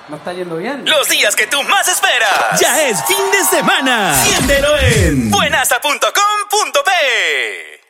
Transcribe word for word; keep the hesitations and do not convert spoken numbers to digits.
no está yendo bien. Los días que tú más esperas. Ya es fin de semana. Siéntelo en buenasa punto com punto pe.